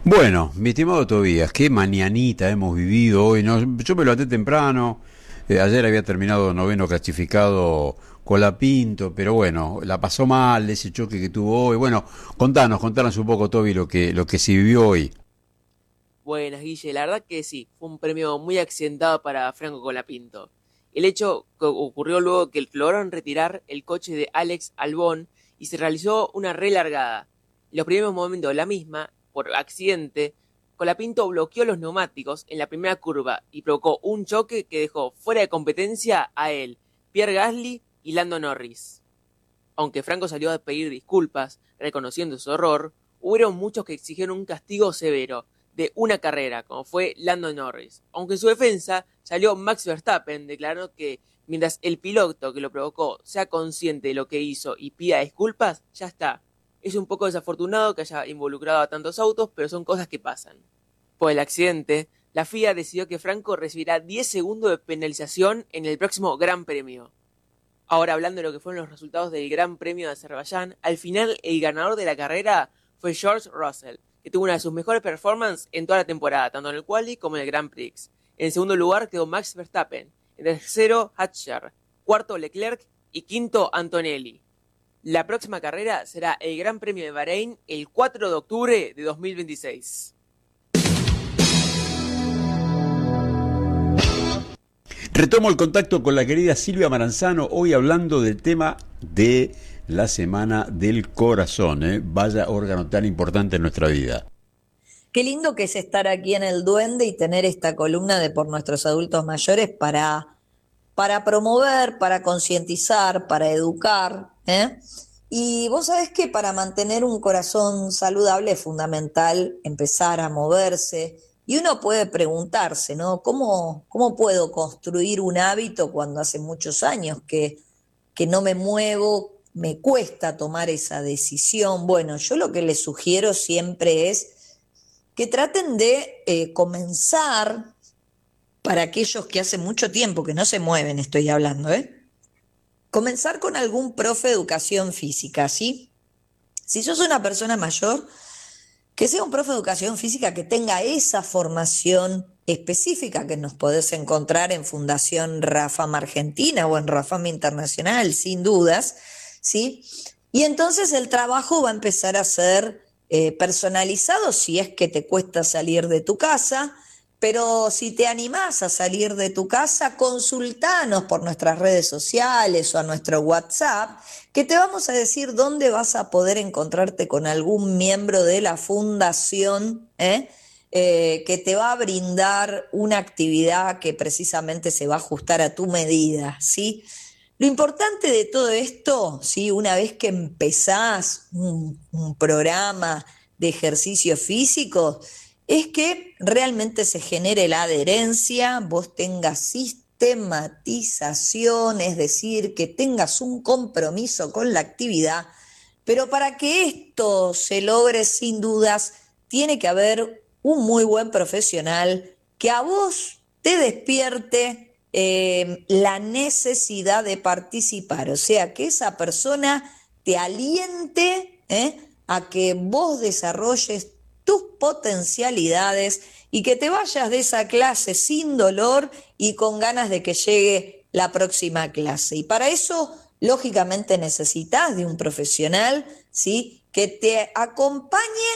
Bueno, mi estimado Tobías, qué mañanita hemos vivido hoy. ¿No? Yo me levanté temprano, ayer había terminado noveno clasificado Colapinto, pero bueno, la pasó mal ese choque que tuvo hoy. Bueno, contanos un poco, Toby, lo que se vivió hoy. Buenas, Guille. La verdad que sí, fue un premio muy accidentado para Franco Colapinto. El hecho ocurrió luego que lograron retirar el coche de Alex Albón y se realizó una relargada. En los primeros momentos de la misma, por accidente, Colapinto bloqueó los neumáticos en la primera curva y provocó un choque que dejó fuera de competencia a él, Pierre Gasly y Lando Norris. Aunque Franco salió a pedir disculpas, reconociendo su error, hubieron muchos que exigieron un castigo severo, de una carrera, como fue Lando Norris. Aunque en su defensa salió Max Verstappen declarando que mientras el piloto que lo provocó sea consciente de lo que hizo y pida disculpas, ya está. Es un poco desafortunado que haya involucrado a tantos autos, pero son cosas que pasan. Por el accidente, la FIA decidió que Franco recibirá 10 segundos de penalización en el próximo Gran Premio. Ahora hablando de lo que fueron los resultados del Gran Premio de Azerbaiyán, al final el ganador de la carrera fue George Russell, que tuvo una de sus mejores performances en toda la temporada, tanto en el Quali como en el Grand Prix. En segundo lugar quedó Max Verstappen, en tercero Hatcher, cuarto Leclerc y quinto Antonelli. La próxima carrera será el Gran Premio de Bahrein el 4 de octubre de 2026. Retomo el contacto con la querida Silvia Maranzano, hoy hablando del tema de la Semana del Corazón, ¿eh? Vaya órgano tan importante en nuestra vida. Qué lindo que es estar aquí en el Duende y tener esta columna de por nuestros adultos mayores para promover, para concientizar, para educar, ¿eh? Y vos sabés que para mantener un corazón saludable es fundamental empezar a moverse. Y uno puede preguntarse, ¿no? ¿Cómo puedo construir un hábito cuando hace muchos años que no me muevo, me cuesta tomar esa decisión? Bueno, yo lo que les sugiero siempre es que traten de comenzar, para aquellos que hace mucho tiempo que no se mueven, estoy hablando, comenzar con algún profe de educación física, ¿sí? Si sos una persona mayor, que sea un profe de educación física que tenga esa formación específica que nos podés encontrar en Fundación Rafam Argentina o en Rafam Internacional, sin dudas, ¿sí? Y entonces el trabajo va a empezar a ser personalizado si es que te cuesta salir de tu casa, pero si te animás a salir de tu casa, consultanos por nuestras redes sociales o a nuestro WhatsApp, que te vamos a decir dónde vas a poder encontrarte con algún miembro de la fundación, que te va a brindar una actividad que precisamente se va a ajustar a tu medida, ¿sí? Lo importante de todo esto, ¿sí? Una vez que empezás un programa de ejercicio físico, es que realmente se genere la adherencia, vos tengas sistematización, es decir, que tengas un compromiso con la actividad, pero para que esto se logre sin dudas, tiene que haber un muy buen profesional que a vos te despierte la necesidad de participar, o sea, que esa persona te aliente a que vos desarrolles tus potencialidades y que te vayas de esa clase sin dolor y con ganas de que llegue la próxima clase. Y para eso, lógicamente, necesitas de un profesional, ¿sí?, que te acompañe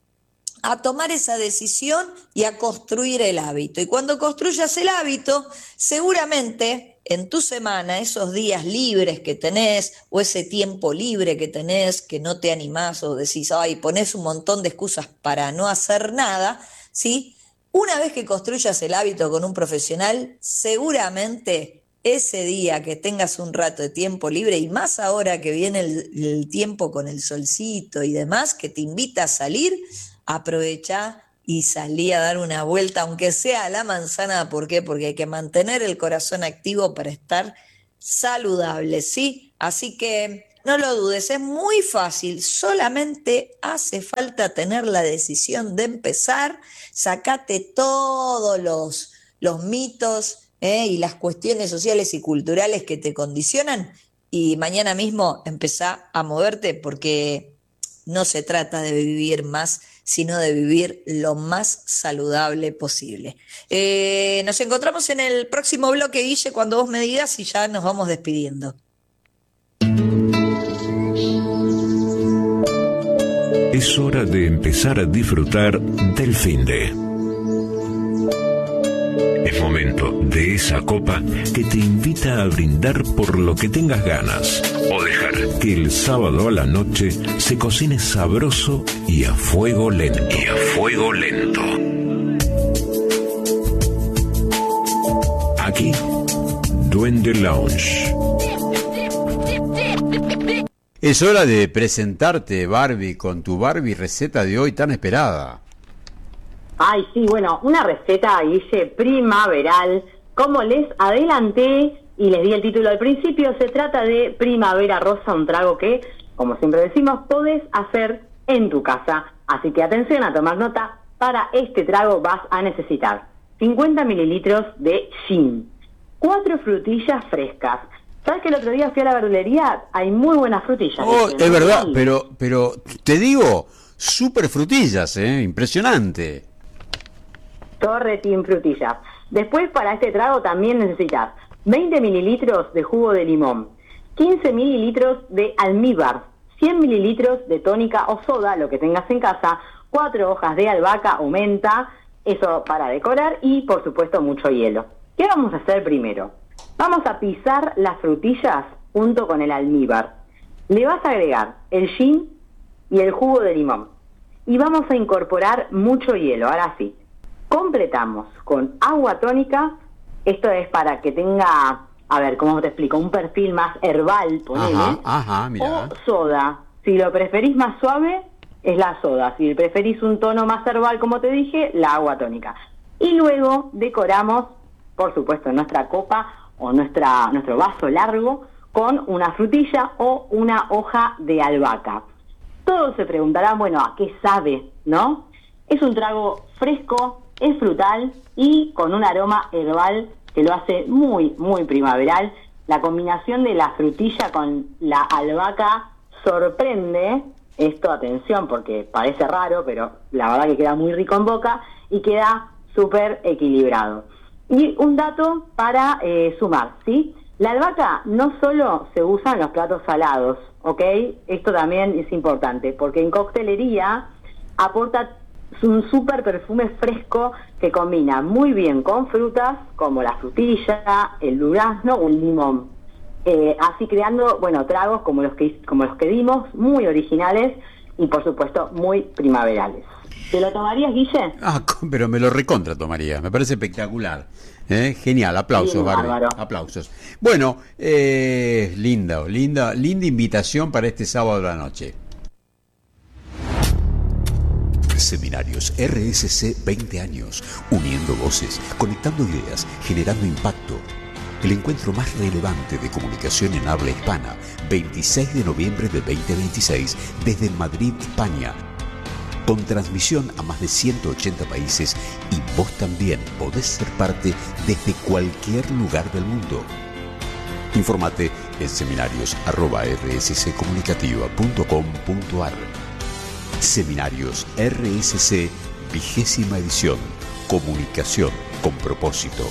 a tomar esa decisión y a construir el hábito. Y cuando construyas el hábito, seguramente en tu semana, esos días libres que tenés o ese tiempo libre que tenés, que no te animás o decís, ay, ponés un montón de excusas para no hacer nada, ¿sí? Una vez que construyas el hábito con un profesional, seguramente ese día que tengas un rato de tiempo libre, y más ahora que viene el tiempo con el solcito y demás, que te invita a salir, aprovechá y salí a dar una vuelta, aunque sea a la manzana. ¿Por qué? Porque hay que mantener el corazón activo para estar saludable, ¿sí? Así que no lo dudes, es muy fácil, solamente hace falta tener la decisión de empezar, sacate todos los mitos y las cuestiones sociales y culturales que te condicionan y mañana mismo empezá a moverte porque no se trata de vivir más, sino de vivir lo más saludable posible. Nos encontramos en el próximo bloque, Guille, cuando vos me digas y ya nos vamos despidiendo. Es hora de empezar a disfrutar del finde. Es momento de esa copa que te invita a brindar por lo que tengas ganas o dejar que el sábado a la noche se cocine sabroso y a fuego lento. Aquí, Duende Lounge. Es hora de presentarte, Barbie, con tu Barbie receta de hoy tan esperada. Ay, sí, bueno, una receta, Guille, primaveral. Como les adelanté y les di el título al principio, se trata de Primavera Rosa, un trago que, como siempre decimos, podés hacer en tu casa. Así que atención a tomar nota, para este trago vas a necesitar 50 mililitros de gin, 4 frutillas frescas. ¿Sabes que el otro día fui a la verdulería? Hay muy buenas frutillas. Oh, es verdad, pero te digo, súper frutillas, impresionante. Torretín frutillas. Después, para este trago también necesitas 20 mililitros de jugo de limón, 15 mililitros de almíbar, 100 mililitros de tónica o soda, lo que tengas en casa, 4 hojas de albahaca o menta, eso para decorar, y por supuesto mucho hielo. ¿Qué vamos a hacer primero? Vamos a pisar las frutillas junto con el almíbar. Le vas a agregar el gin y el jugo de limón. Y vamos a incorporar mucho hielo. Ahora sí, completamos con agua tónica. Esto es para que tenga, a ver, ¿cómo te explico? Un perfil más herbal, ponele. Mirá. O soda. Si lo preferís más suave, es la soda. Si preferís un tono más herbal, como te dije, la agua tónica. Y luego decoramos, por supuesto, nuestra copa o nuestro vaso largo con una frutilla o una hoja de albahaca. Todos se preguntarán, bueno, ¿a qué sabe, no? Es un trago fresco, es frutal y con un aroma herbal que lo hace muy, muy primaveral. La combinación de la frutilla con la albahaca sorprende. Esto, atención, porque parece raro, pero la verdad que queda muy rico en boca y queda súper equilibrado. Y un dato para sumar, ¿sí? La albahaca no solo se usa en los platos salados, ¿ok? Esto también es importante, porque en coctelería aporta un súper perfume fresco que combina muy bien con frutas como la frutilla, el durazno o el limón. Así creando, bueno, tragos como los que dimos, muy originales y por supuesto muy primaverales. ¿Te lo tomarías, Guille? Pero me lo recontra tomaría, me parece espectacular. Genial, aplausos, Bien, Barbie. bárbaro. Aplausos. Bueno, linda invitación para este sábado de la noche. Seminarios RSC 20 años, uniendo voces, conectando ideas, generando impacto. El encuentro más relevante de comunicación en habla hispana, 26 de noviembre de 2026, desde Madrid, España. Con transmisión a más de 180 países y vos también podés ser parte desde cualquier lugar del mundo. Infórmate en seminarios@rsccomunicativa.com.ar. Seminarios RSC, 20ª edición. Comunicación con propósito.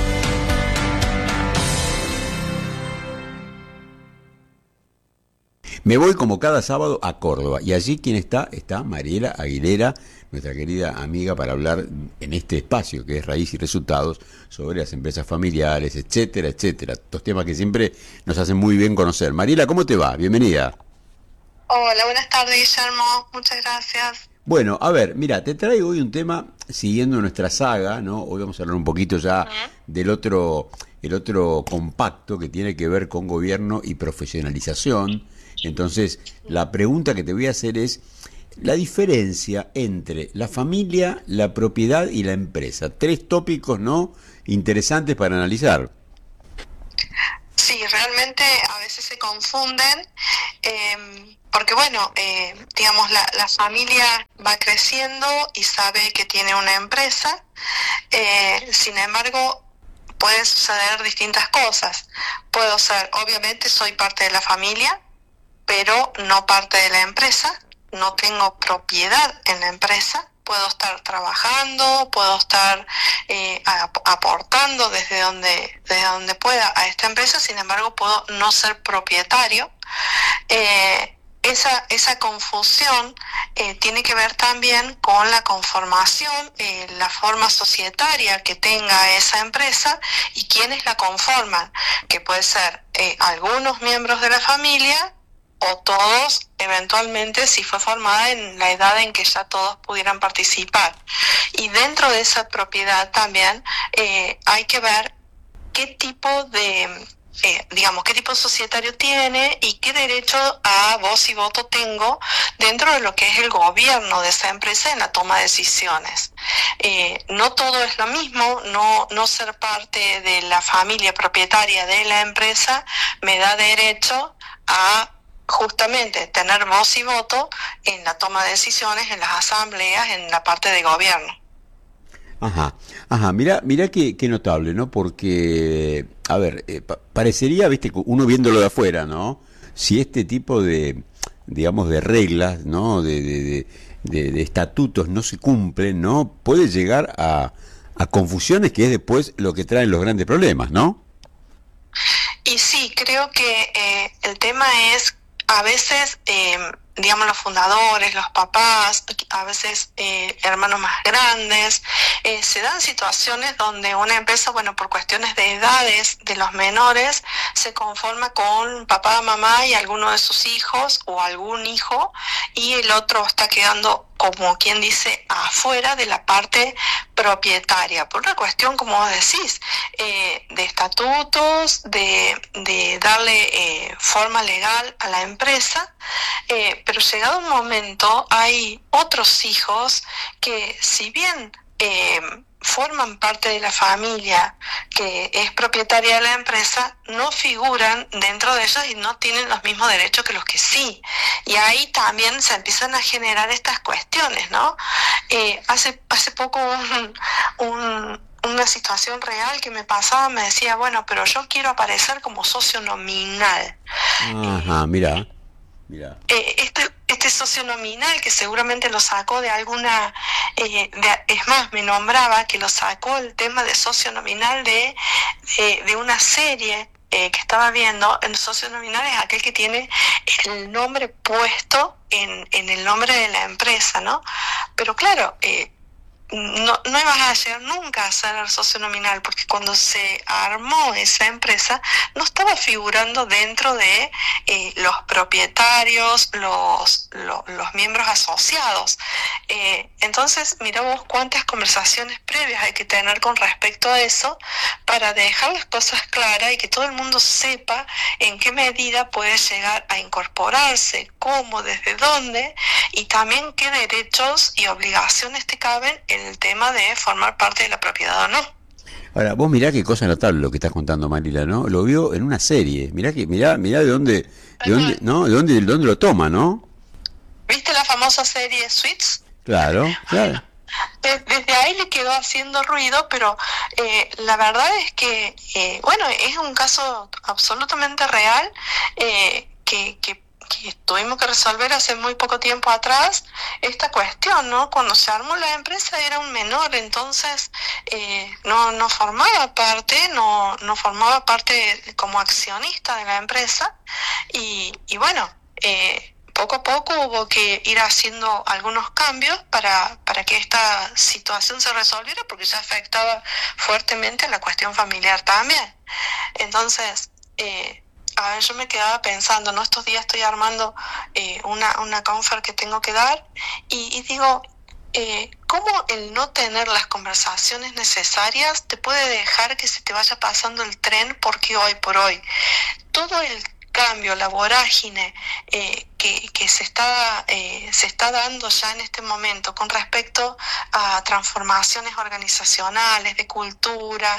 Me voy como cada sábado a Córdoba y allí quien está Mariela Aguilera, nuestra querida amiga, para hablar en este espacio que es Raíz y Resultados sobre las empresas familiares, etcétera, etcétera. Estos temas que siempre nos hacen muy bien conocer. Mariela, ¿cómo te va? Bienvenida. Hola, buenas tardes, Guillermo. Muchas gracias. Bueno, a ver, mira, te traigo hoy un tema siguiendo nuestra saga, ¿no? Hoy vamos a hablar un poquito ya del otro compacto que tiene que ver con gobierno y profesionalización. Entonces, la pregunta que te voy a hacer es la diferencia entre la familia, la propiedad y la empresa. 3 tópicos, ¿no?, interesantes para analizar. Sí, realmente a veces se confunden, porque bueno, digamos, la familia va creciendo y sabe que tiene una empresa, sin embargo, pueden suceder distintas cosas. Puedo ser, obviamente soy parte de la familia, pero no parte de la empresa, no tengo propiedad en la empresa. Puedo estar trabajando, puedo estar aportando desde donde pueda a esta empresa, sin embargo puedo no ser propietario. Esa confusión tiene que ver también con la conformación, la forma societaria que tenga esa empresa y quiénes la conforman, que puede ser algunos miembros de la familia o todos, eventualmente, si fue formada en la edad en que ya todos pudieran participar. Y dentro de esa propiedad también hay que ver qué tipo de qué tipo societario tiene y qué derecho a voz y voto tengo dentro de lo que es el gobierno de esa empresa en la toma de decisiones. No todo es lo mismo, no ser parte de la familia propietaria de la empresa me da derecho a justamente tener voz y voto en la toma de decisiones, en las asambleas, en la parte de gobierno. Mira qué notable, ¿no? Porque, a ver, parecería, viste, uno viéndolo de afuera, ¿no? Si este tipo de, digamos, de reglas, ¿no? De estatutos no se cumplen, ¿no? Puede llegar a confusiones, que es después lo que traen los grandes problemas, ¿no? Y sí, creo que el tema es, a veces, digamos, los fundadores, los papás, a veces hermanos más grandes, se dan situaciones donde una empresa, bueno, por cuestiones de edades de los menores, se conforma con papá, mamá y alguno de sus hijos o algún hijo, y el otro está quedando, como quien dice, afuera de la parte propietaria, por una cuestión, como vos decís, de estatutos, de darle forma legal a la empresa, pero llegado un momento hay otros hijos que, si bien forman parte de la familia que es propietaria de la empresa, no figuran dentro de ellos y no tienen los mismos derechos que los que sí. Y ahí también se empiezan a generar estas cuestiones, ¿no? Hace poco una situación real que me pasaba, me decía, bueno, pero yo quiero aparecer como socio nominal. Mira. Este socio nominal, que seguramente lo sacó de alguna, es más, me nombraba que lo sacó el tema de socio nominal de una serie que estaba viendo. El socio nominal es aquel que tiene el nombre puesto en el nombre de la empresa, ¿no? Pero claro, no ibas a llegar nunca a ser el socio nominal, porque cuando se armó esa empresa no estaba figurando dentro de los propietarios, los miembros asociados. Entonces, mira vos cuántas conversaciones previas hay que tener con respecto a eso para dejar las cosas claras y que todo el mundo sepa en qué medida puede llegar a incorporarse, cómo, desde dónde, y también qué derechos y obligaciones te caben en el tema de formar parte de la propiedad o no. Ahora, vos mirá qué cosa notable lo que estás contando, Marila, ¿no? Lo vio en una serie. Mirá de dónde lo toma, ¿no? ¿Viste la famosa serie Suits? Claro. Desde ahí le quedó haciendo ruido, pero la verdad es que, bueno, es un caso absolutamente real que tuvimos que resolver hace muy poco tiempo atrás esta cuestión, ¿no? Cuando se armó la empresa era un menor, entonces no formaba parte, no formaba parte como accionista de la empresa y bueno, poco a poco hubo que ir haciendo algunos cambios para que esta situación se resolviera, porque ya afectaba fuertemente a la cuestión familiar también. Entonces, a ver, yo me quedaba pensando, ¿no? Estos días estoy armando una confer que tengo que dar y digo, ¿cómo el no tener las conversaciones necesarias te puede dejar que se te vaya pasando el tren? Porque hoy por hoy todo el cambio, la vorágine que se está dando ya en este momento con respecto a transformaciones organizacionales, de cultura,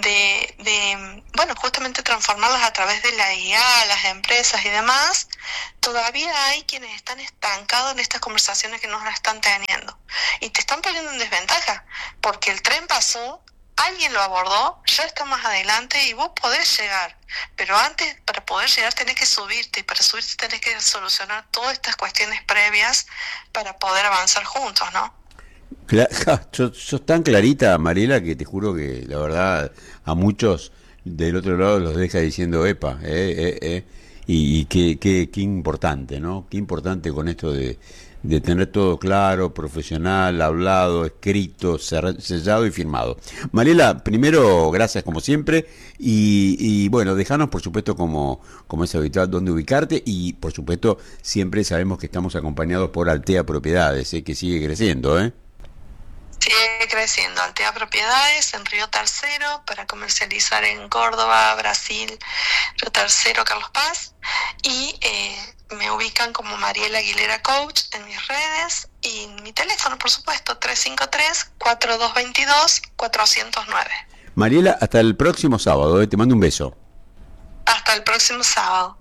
bueno, justamente transformarlas a través de la IA, las empresas y demás, todavía hay quienes están estancados en estas conversaciones que no las están teniendo y te están poniendo en desventaja porque el tren pasó alguien lo abordó, ya está más adelante y vos podés llegar. Pero antes, para poder llegar, tenés que subirte, y para subirte tenés que solucionar todas estas cuestiones previas para poder avanzar juntos, ¿no? Sos tan clarita, Mariela, que te juro que la verdad a muchos del otro lado los deja diciendo epa, y qué importante, ¿no? Qué importante con esto de tener todo claro, profesional, hablado, escrito, sellado y firmado. Mariela, primero, gracias como siempre, y bueno, dejanos por supuesto como es habitual dónde ubicarte, y por supuesto siempre sabemos que estamos acompañados por Altea Propiedades, que sigue creciendo, ¿eh? Sigue creciendo. Altea Propiedades en Río Tercero para comercializar en Córdoba, Brasil, Río Tercero, Carlos Paz. Y me ubican como Mariela Aguilera Coach en mis redes y mi teléfono, por supuesto, 353-4222-409. Mariela, hasta el próximo sábado, te mando un beso. Hasta el próximo sábado.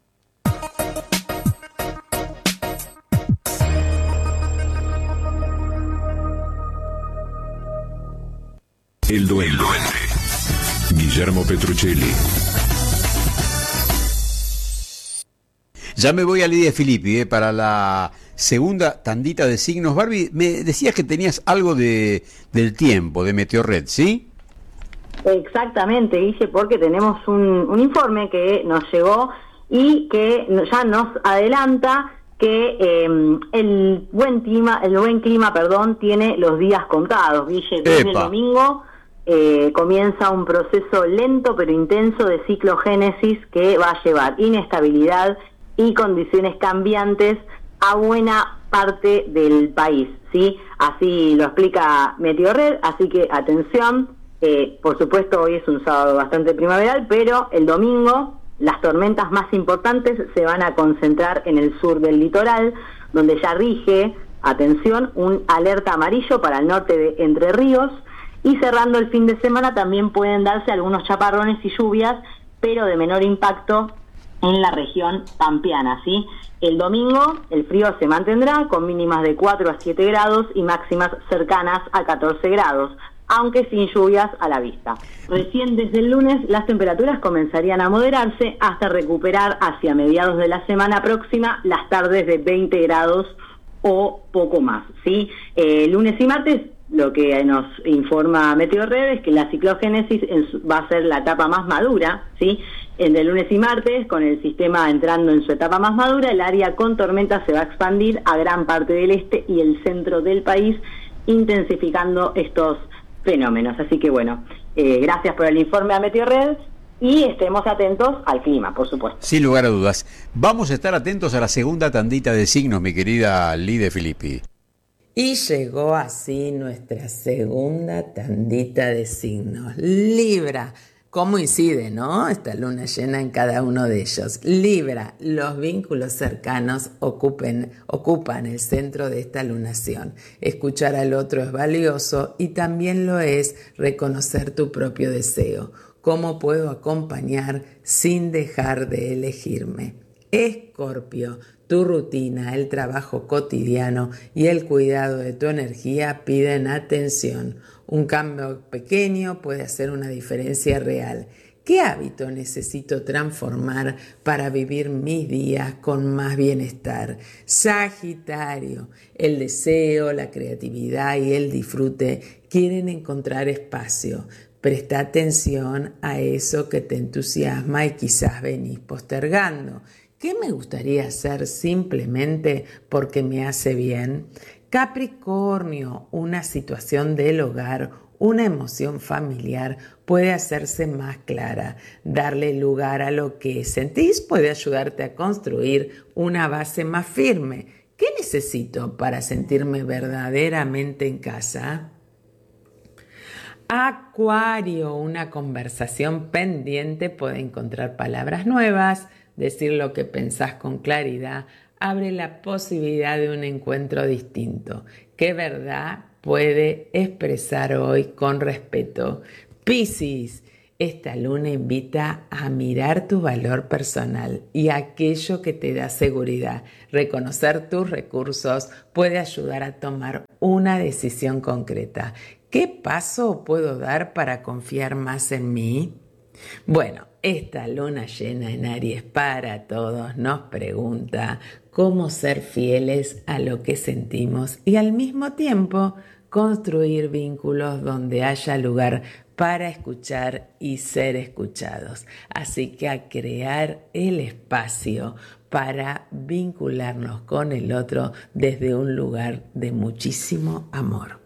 El Duende. Guillermo Petruccelli. Ya me voy a Lidia Filippi para la segunda tandita de signos. Barbie, me decías que tenías algo del tiempo, de Meteorred, ¿sí? Exactamente, Guille, porque tenemos un informe que nos llegó y que ya nos adelanta que el buen clima, tiene los días contados, Guille. Desde el domingo comienza un proceso lento pero intenso de ciclogénesis que va a llevar inestabilidad y condiciones cambiantes a buena parte del país, ¿sí? Así lo explica Meteorred, así que atención, por supuesto hoy es un sábado bastante primaveral, pero el domingo las tormentas más importantes se van a concentrar en el sur del litoral, donde ya rige, atención, un alerta amarillo para el norte de Entre Ríos, y cerrando el fin de semana también pueden darse algunos chaparrones y lluvias, pero de menor impacto en la región pampeana, ¿sí? El domingo el frío se mantendrá con mínimas de 4 a 7 grados y máximas cercanas a 14 grados, aunque sin lluvias a la vista. Recién desde el lunes las temperaturas comenzarían a moderarse hasta recuperar hacia mediados de la semana próxima las tardes de 20 grados o poco más, ¿sí? Lunes y martes lo que nos informa Meteorred es que la ciclogénesis va a ser la etapa más madura, ¿sí? Entre lunes y martes, con el sistema entrando en su etapa más madura, el área con tormentas se va a expandir a gran parte del este y el centro del país, intensificando estos fenómenos. Así que bueno, gracias por el informe a Meteorred y estemos atentos al clima, por supuesto. Sin lugar a dudas. Vamos a estar atentos a la segunda tandita de signos, mi querida Lidia Filippi. Y llegó así nuestra segunda tandita de signos. Libra. ¿Cómo incide, no? Esta luna llena en cada uno de ellos. Libra, los vínculos cercanos ocupan el centro de esta lunación. Escuchar al otro es valioso y también lo es reconocer tu propio deseo. ¿Cómo puedo acompañar sin dejar de elegirme? Escorpio, tu rutina, el trabajo cotidiano y el cuidado de tu energía piden atención. Un cambio pequeño puede hacer una diferencia real. ¿Qué hábito necesito transformar para vivir mis días con más bienestar? Sagitario, el deseo, la creatividad y el disfrute quieren encontrar espacio. Presta atención a eso que te entusiasma y quizás venís postergando. ¿Qué me gustaría hacer simplemente porque me hace bien? Capricornio, una situación del hogar, una emoción familiar puede hacerse más clara. Darle lugar a lo que sentís puede ayudarte a construir una base más firme. ¿Qué necesito para sentirme verdaderamente en casa? Acuario, una conversación pendiente puede encontrar palabras nuevas, decir lo que pensás con claridad, abre la posibilidad de un encuentro distinto. ¿Qué verdad puede expresar hoy con respeto? Piscis, esta luna invita a mirar tu valor personal y aquello que te da seguridad. Reconocer tus recursos puede ayudar a tomar una decisión concreta. ¿Qué paso puedo dar para confiar más en mí? Bueno, esta luna llena en Aries para todos nos pregunta cómo ser fieles a lo que sentimos y al mismo tiempo construir vínculos donde haya lugar para escuchar y ser escuchados. Así que a crear el espacio para vincularnos con el otro desde un lugar de muchísimo amor.